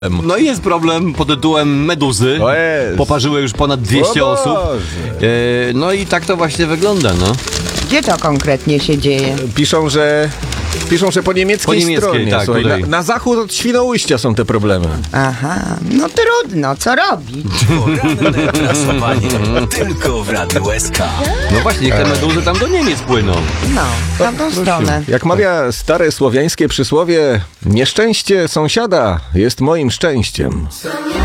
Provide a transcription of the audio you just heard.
No i jest problem pod tytułem meduzy. Poparzyły już ponad 200 osób. No i tak to właśnie wygląda, no. Gdzie to konkretnie się dzieje? Piszą, że po niemieckiej stronie. Tak, Słuchaj, na zachód od Świnoujścia są te problemy. Aha, no trudno, co robić? Poranne prasowanie tylko w Radiu SK. No właśnie, niech te meduzy tam do Niemiec płyną. No, w tamtą stronę. Jak mawia stare słowiańskie przysłowie, nieszczęście sąsiada jest moim szczęściem.